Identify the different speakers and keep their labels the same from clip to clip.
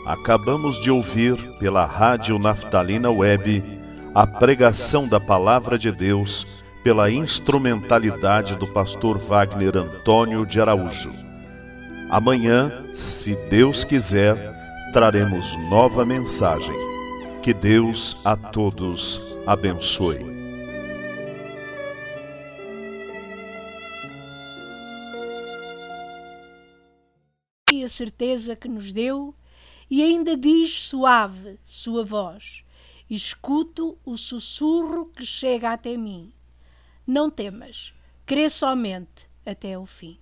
Speaker 1: Acabamos de ouvir pela Rádio Naftalina Web a pregação da Palavra de Deus pela instrumentalidade do pastor Wagner Antônio de Araújo. Amanhã, se Deus quiser, traremos nova mensagem. Que Deus a todos abençoe.
Speaker 2: E a certeza que nos deu, e ainda diz suave sua voz: escuto o sussurro que chega até mim. Não temas, crê somente até o fim.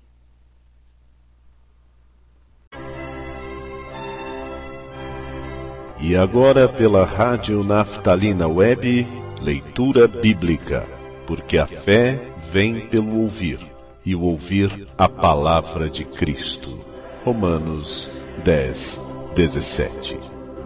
Speaker 1: E agora pela Rádio Naftalina Web, leitura bíblica, porque a fé vem pelo ouvir, e o ouvir a palavra de Cristo. Romanos 10, 17.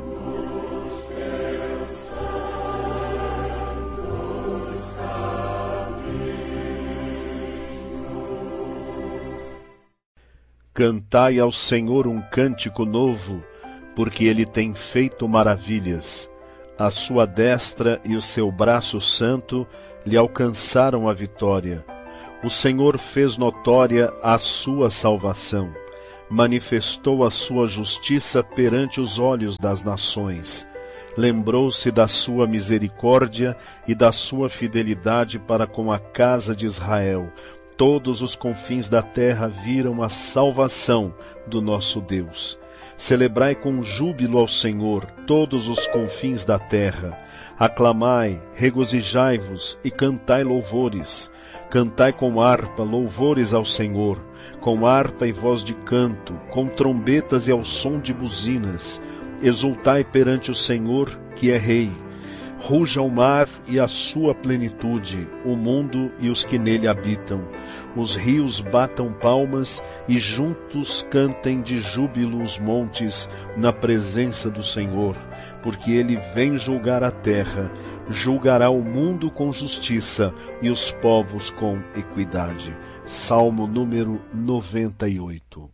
Speaker 1: Cantai ao Senhor um cântico novo, porque Ele tem feito maravilhas. A sua destra e o seu braço santo lhe alcançaram a vitória. O Senhor fez notória a sua salvação. Manifestou a sua justiça perante os olhos das nações. Lembrou-se da sua misericórdia e da sua fidelidade para com a casa de Israel. Todos os confins da terra viram a salvação do nosso Deus. Celebrai com júbilo ao Senhor todos os confins da terra. Aclamai, regozijai-vos e cantai louvores. Cantai com harpa louvores ao Senhor, com harpa e voz de canto, com trombetas e ao som de buzinas. Exultai perante o Senhor, que é Rei. Ruja o mar e a sua plenitude, o mundo e os que nele habitam. Os rios batam palmas e juntos cantem de júbilo os montes na presença do Senhor, porque ele vem julgar a terra, julgará o mundo com justiça e os povos com equidade. Salmo número 98.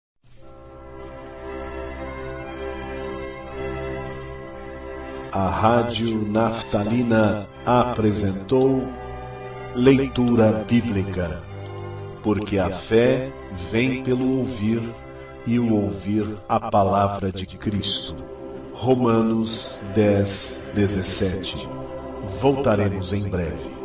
Speaker 1: A Rádio Naftalina apresentou leitura bíblica, porque a fé vem pelo ouvir e o ouvir a palavra de Cristo. Romanos 10, 17. Voltaremos em breve.